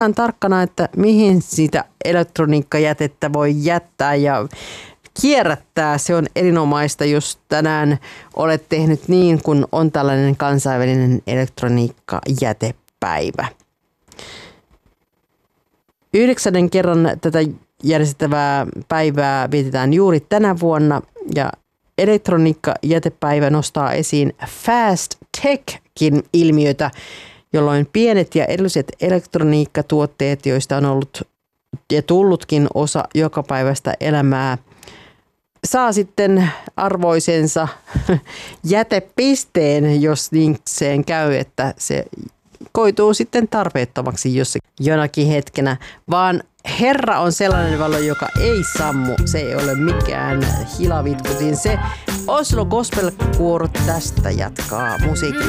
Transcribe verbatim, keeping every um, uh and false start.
tarkkana, että mihin sitä elektroniikkajätettä voi jättää ja kierrättää. Se on erinomaista, jos tänään olet tehnyt niin, kun on tällainen kansainvälinen elektroniikkajätepäivä. Yhdeksännen kerran tätä järjestettävää päivää vietetään juuri tänä vuonna ja elektroniikkajätepäivä nostaa esiin Fast Techkin ilmiötä, jolloin pienet ja erilaiset elektroniikkatuotteet, joista on ollut ja tullutkin osa jokapäiväistä elämää, saa sitten arvoisensa jätepisteen, jos niin sen käy, että se koituu sitten tarpeettomaksi jossakin jonakin hetkenä, vaan Herra on sellainen valo, joka ei sammu. Se ei ole mikään hilavitkutin. Se Oslo Gospel-kuoro tästä jatkaa musiikkia.